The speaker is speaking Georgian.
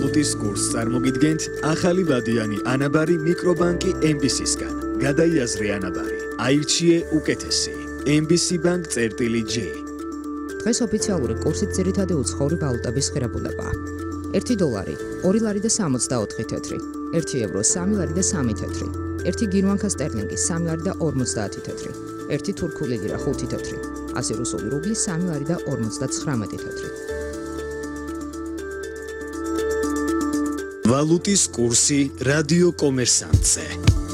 ვალუტის კურსს წარმოგიდგენთ ახალი ვადიანი ანაბარი მიკრობანკი MBC-სგან. გადაიაზრე ანაბარი, აირჩიე უკეთესი. MBC Bank წერტილი J. დღეს ოფიციალური კურსით ძირითადი უცხოური ვალუტების ღირებულებაა. 1 დოლარი 2 ლარი და 64 თეთრი, 1 ევრო 3 ლარი და 3 თეთრი, 1 გირვანკა სტერლინგი 3 ლარი და 50 თეთრი, 1 თურქული ლირა 5 თეთრი, 100 რუსული რუბლი 3 ლარი და 59 თეთრი. ვალუტის კურსი რადიო კომერსანტზე.